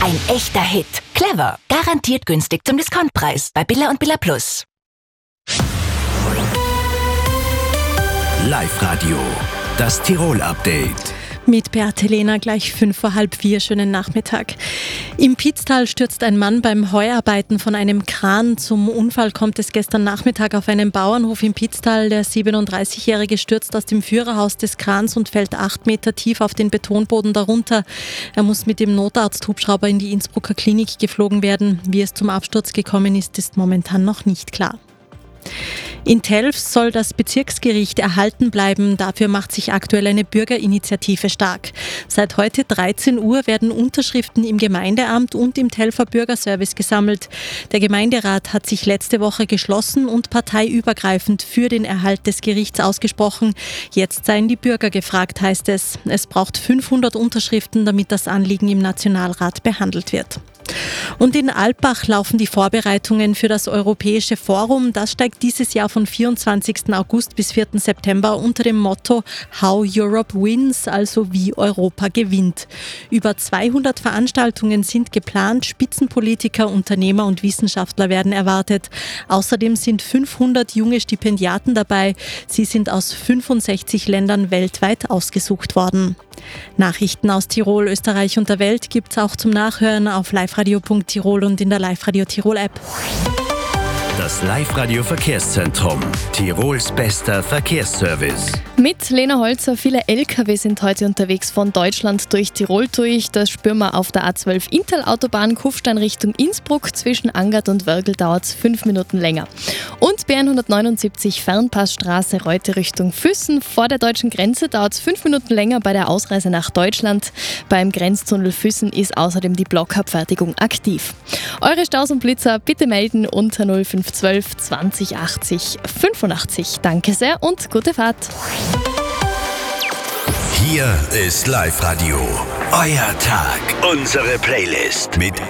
Ein echter Hit. Clever. Garantiert günstig zum Discountpreis. Bei Billa und Billa Plus. Live-Radio. Das Tirol-Update. Mit Beate Lehner gleich 3:55. Schönen Nachmittag. Im Pitztal stürzt ein Mann beim Heuarbeiten von einem Kran. Zum Unfall kommt es gestern Nachmittag auf einem Bauernhof im Pitztal. Der 37-Jährige stürzt aus dem Führerhaus des Krans und fällt 8 Meter tief auf den Betonboden darunter. Er muss mit dem Notarzthubschrauber in die Innsbrucker Klinik geflogen werden. Wie es zum Absturz gekommen ist momentan noch nicht klar. In Telfs soll das Bezirksgericht erhalten bleiben. Dafür macht sich aktuell eine Bürgerinitiative stark. Seit heute 13 Uhr werden Unterschriften im Gemeindeamt und im Telfer Bürgerservice gesammelt. Der Gemeinderat hat sich letzte Woche geschlossen und parteiübergreifend für den Erhalt des Gerichts ausgesprochen. Jetzt seien die Bürger gefragt, heißt es. Es braucht 500 Unterschriften, damit das Anliegen im Nationalrat behandelt wird. Und in Alpbach laufen die Vorbereitungen für das Europäische Forum. Das steigt dieses Jahr von 24. August bis 4. September unter dem Motto How Europe Wins, also wie Europa gewinnt. Über 200 Veranstaltungen sind geplant. Spitzenpolitiker, Unternehmer und Wissenschaftler werden erwartet. Außerdem sind 500 junge Stipendiaten dabei. Sie sind aus 65 Ländern weltweit ausgesucht worden. Nachrichten aus Tirol, Österreich und der Welt gibt's auch zum Nachhören auf liveradio.tirol und in der Live-Radio Tirol App. Das Live-Radio Verkehrszentrum. Tirols bester Verkehrsservice. Mit Lena Holzer, viele LKW sind heute unterwegs von Deutschland durch Tirol durch. Das spüren wir auf der A12 Intal-Autobahn, Kufstein Richtung Innsbruck. Zwischen Angert und Wörgl dauert es 5 Minuten länger. Und B179 Fernpassstraße Reute Richtung Füssen. Vor der deutschen Grenze dauert es 5 Minuten länger bei der Ausreise nach Deutschland. Beim Grenztunnel Füssen ist außerdem die Blockabfertigung aktiv. Eure Staus und Blitzer bitte melden unter 0512 20 80 85. Danke sehr und gute Fahrt. Hier ist Live-Radio. Euer Tag. Unsere Playlist mit